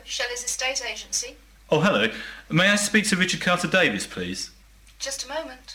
Shelley's estate agency. Oh, hello. May I speak to Richard Carter-Davis, please? Just a moment.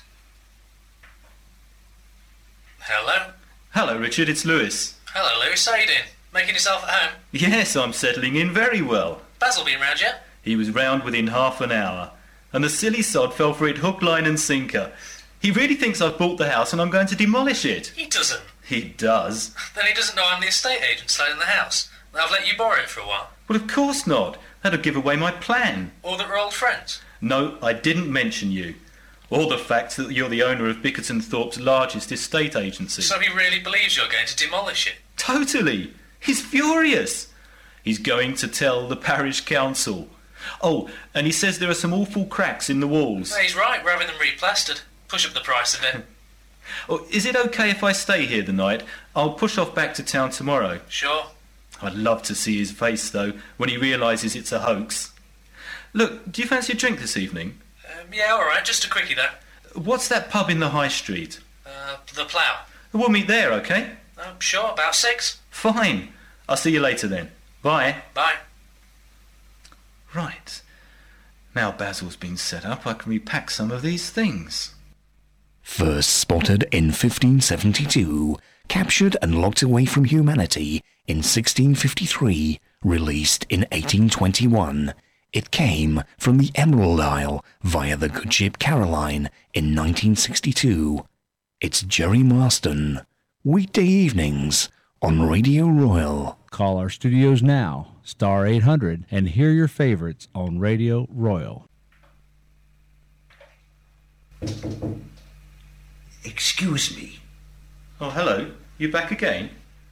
Hello? Hello, Richard, it's Lewis. Hello, Lewis. How you doing? Making yourself at home? Yes, I'm settling in very well. Basil been round yet? He was round within half an hour, and the silly sod fell for it hook, line and sinker. He really thinks I've bought the house and I'm going to demolish it. He doesn't. He does. Then he doesn't know I'm the estate agent selling the house. I've let you borrow it for a while. Well, of course not. That'd give away my plan. Or that we're old friends. No, I didn't mention you. Or the fact that you're the owner of Bickerton Thorpe's largest estate agency. So he really believes you're going to demolish it? Totally. He's furious. He's going to tell the parish council. Oh, and he says there are some awful cracks in the walls. No, he's right. We're having them replastered. Push up the price a bit. Oh, is it okay if I stay here the night? I'll push off back to town tomorrow. Sure. I'd love to see his face, though, when he realises it's a hoax. Look, do you fancy a drink this evening? Yeah, all right. Just a quickie, though. What's that pub in the High Street? The Plough. We'll meet there, OK? Sure, about 6. Fine. I'll see you later then. Bye. Bye. Right. Now Basil's been set up, I can repack some of these things. First spotted in 1572, captured and locked away from humanity in 1653, released in 1821. It came from the Emerald Isle via the good ship Caroline in 1962. It's Jerry Marston. Weekday evenings on Radio Royal. Call our studios now, star 800, and hear your favorites on Radio Royal. Excuse me. Oh, hello. You back again?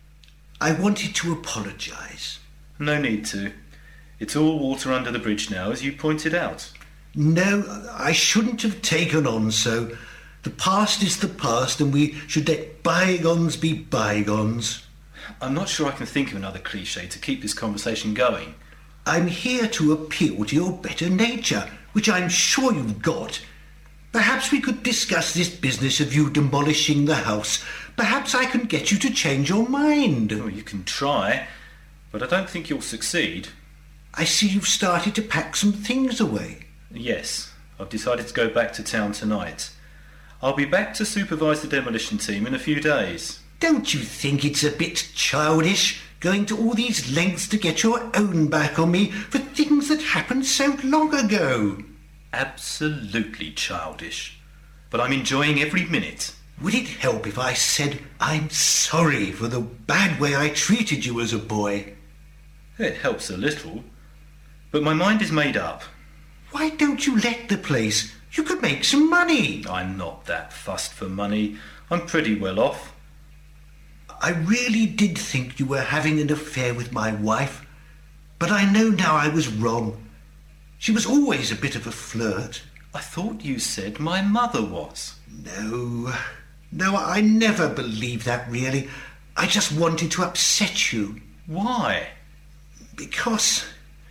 I wanted to apologise. No need to. It's all water under the bridge now, as you pointed out. No, I shouldn't have taken on so. The past is the past, and we should let bygones be bygones. I'm not sure I can think of another cliché to keep this conversation going. I'm here to appeal to your better nature, which I'm sure you've got. Perhaps we could discuss this business of you demolishing the house. Perhaps I can get you to change your mind. Oh, you can try, but I don't think you'll succeed. I see you've started to pack some things away. Yes, I've decided to go back to town tonight. I'll be back to supervise the demolition team in a few days. Don't you think it's a bit childish, going to all these lengths to get your own back on me for things that happened so long ago? Absolutely childish. But I'm enjoying every minute. Would it help if I said I'm sorry for the bad way I treated you as a boy? It helps a little. But my mind is made up. Why don't you let the place? You could make some money. I'm not that fussed for money. I'm pretty well off. I really did think you were having an affair with my wife, but I know now I was wrong. She was always a bit of a flirt. I thought you said my mother was. No, I never believed that, really. I just wanted to upset you. Why? Because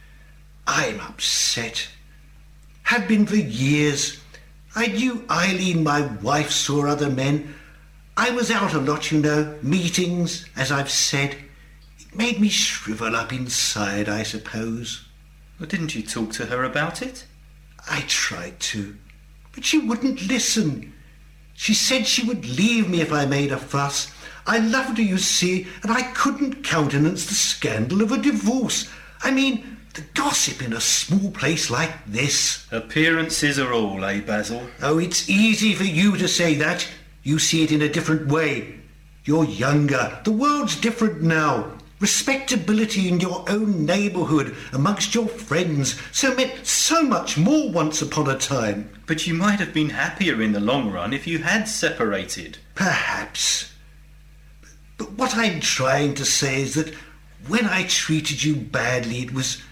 I'm upset. Have been for years. I knew Eileen, my wife, saw other men. I was out a lot, you know, meetings, as I've said. It made me shrivel up inside, I suppose. Well, didn't you talk to her about it? I tried to, but she wouldn't listen. She said she would leave me if I made a fuss. I loved her, you see, and I couldn't countenance the scandal of a divorce. I mean, the gossip in a small place like this. Appearances are all, eh, Basil? Oh, it's easy for you to say that. You see it in a different way. You're younger. The world's different now. Respectability in your own neighbourhood, amongst your friends, so meant so much more once upon a time. But you might have been happier in the long run if you had separated. Perhaps. But what I'm trying to say is that when I treated you badly, it was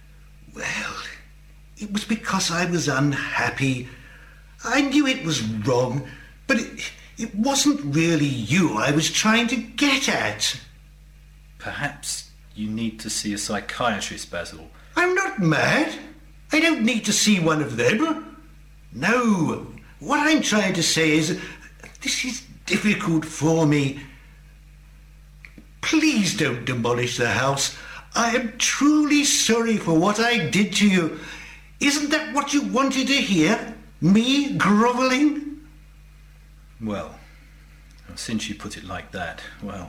because I was unhappy. I knew it was wrong, but it wasn't really you I was trying to get at. Perhaps you need to see a psychiatrist, Basil. I'm not mad. I don't need to see one of them. No, what I'm trying to say is this is difficult for me. Please don't demolish the house. I am truly sorry for what I did to you. Isn't that what you wanted to hear? Me grovelling? Well, since you put it like that, well...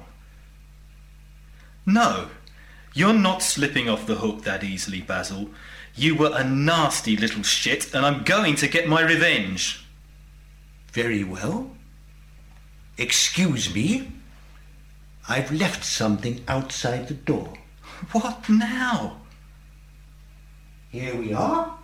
No, you're not slipping off the hook that easily, Basil. You were a nasty little shit, and I'm going to get my revenge. Very well. Excuse me. I've left something outside the door. What now? Here we are.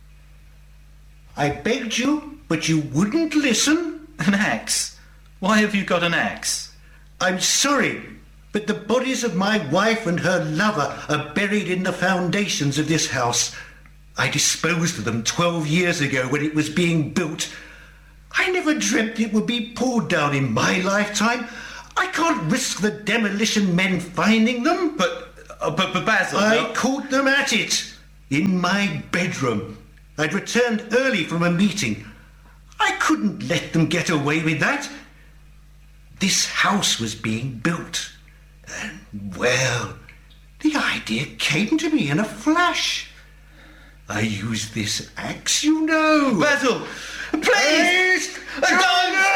I begged you, but you wouldn't listen. An axe? Why have you got an axe? I'm sorry, but the bodies of my wife and her lover are buried in the foundations of this house. I disposed of them 12 years ago when it was being built. I never dreamt it would be pulled down in my lifetime. I can't risk the demolition men finding them. But Basil... I caught them at it, in my bedroom. I'd returned early from a meeting. I couldn't let them get away with that. This house was being built. And, well, the idea came to me in a flash. I used this axe, you know. Basil! Please! Don't